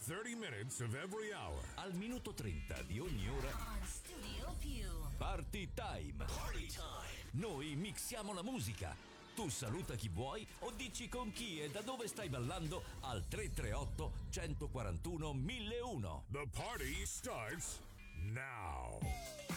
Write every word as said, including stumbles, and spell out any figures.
thirty minutes of every hour. Al minuto trenta di ogni ora. On Studio Più. Party Time. Party time. Noi mixiamo la musica. Tu saluta chi vuoi o dici con chi e da dove stai ballando al tre tre otto, uno quattro uno, mille uno. The party starts now.